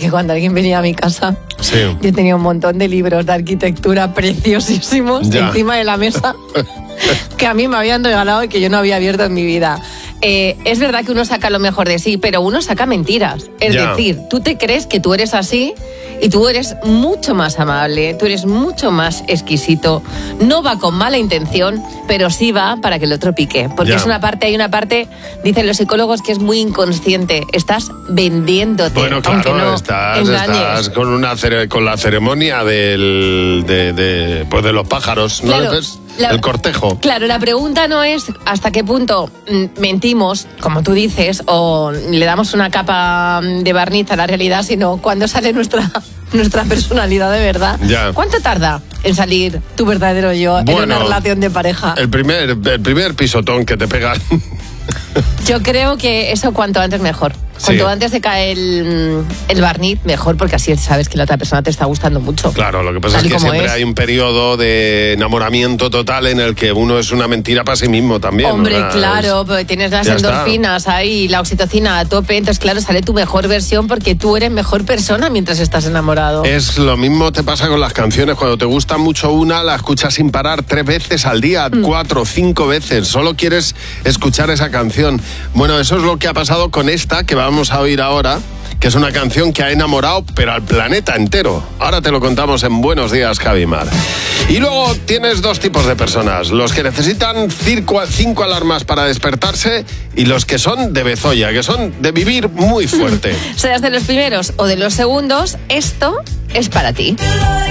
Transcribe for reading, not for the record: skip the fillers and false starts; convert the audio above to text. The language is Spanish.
que cuando alguien venía a mi casa, yo tenía un montón de libros de arquitectura preciosísimos encima de la mesa que a mí me habían regalado y que yo no había abierto en mi vida. Es verdad que uno saca lo mejor de sí, pero uno saca mentiras. Es decir, tú te crees que tú eres así y tú eres mucho más amable, tú eres mucho más exquisito. No va con mala intención, pero sí va para que el otro pique. Porque hay una parte, dicen los psicólogos, que es muy inconsciente. Estás vendiéndote. Bueno, claro, aunque no estás con la ceremonia de los pájaros, ¿no? Claro. El cortejo. Claro, la pregunta no es hasta qué punto mentimos, como tú dices, o le damos una capa de barniz a la realidad, sino cuando sale nuestra personalidad de verdad. ¿Cuánto tarda en salir tu verdadero yo en una relación de pareja? El primer pisotón que te pegan. Yo creo que eso cuanto antes mejor. Cuanto antes se cae el barniz, mejor, porque así sabes que la otra persona te está gustando mucho. Claro, lo que pasa es que siempre hay un periodo de enamoramiento total en el que uno es una mentira para sí mismo también. Hombre, claro, porque tienes las endorfinas ahí, la oxitocina a tope, entonces claro, sale tu mejor versión porque tú eres mejor persona mientras estás enamorado. Es lo mismo te pasa con las canciones. Cuando te gusta mucho una, la escuchas sin parar 3 veces al día, 4 o 5 veces. Solo quieres escuchar esa canción. Bueno, eso es lo que ha pasado con esta que vamos a oír ahora, que es una canción que ha enamorado, pero al planeta entero. Ahora te lo contamos en Buenos Días, Javi Mar. Y luego tienes 2 tipos de personas: los que necesitan 5 alarmas para despertarse y los que son de Bezoya, que son de vivir muy fuerte. Seas de los primeros o de los segundos, esto es para ti.